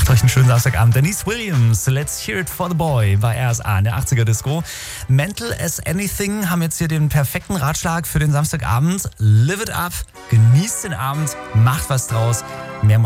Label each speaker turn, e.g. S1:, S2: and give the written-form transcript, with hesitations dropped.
S1: Macht euch einen schönen Samstagabend. Denise Williams, Let's Hear It for the Boy bei RSA in der 80er Disco. Mental as Anything haben jetzt hier den perfekten Ratschlag für den Samstagabend. Live it up, genießt den Abend, macht was draus. Mehr